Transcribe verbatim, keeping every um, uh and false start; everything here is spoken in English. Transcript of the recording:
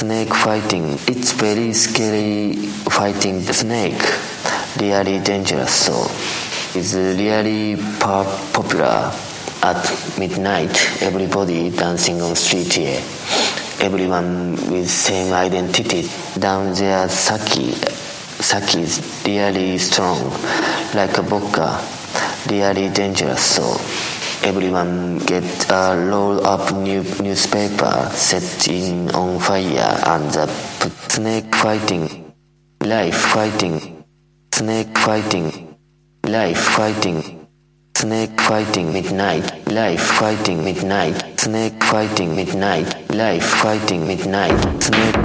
snake fighting. It's very scary fighting the snake. Really dangerous. So it's really pop- popular at midnight. Everybody dancing on street here. Everyone with same identity. Down there, Saki. Saki is really strong, like a vodka. Really dangerous. So everyone get a roll up new newspaper, set in on fire, and the snake fighting, life fighting, snake fighting, life fighting, snake fighting midnight, life fighting midnight, snake fighting midnight, life fighting midnight, snake